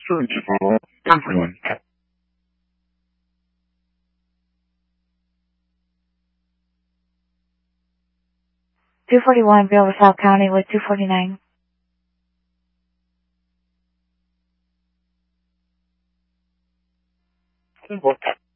search for everyone. 241, Beale, South County with 249. What?